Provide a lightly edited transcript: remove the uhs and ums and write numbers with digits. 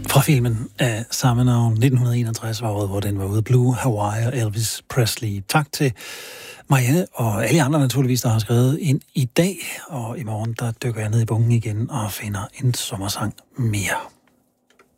Fra filmen af samme navn, 1961 var året, hvor den var ude. Blue Hawaii og Elvis Presley. Tak til Marianne og alle andre naturligvis, der har skrevet ind i dag. Og i morgen, der dykker jeg ned i bunken igen og finder en sommersang mere.